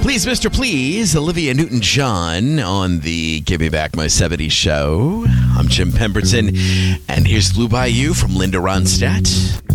Please, Mr. Please, Olivia Newton-John on the Give Me Back My 70s show. I'm Jim Pemberton, and here's Blue Bayou from Linda Ronstadt.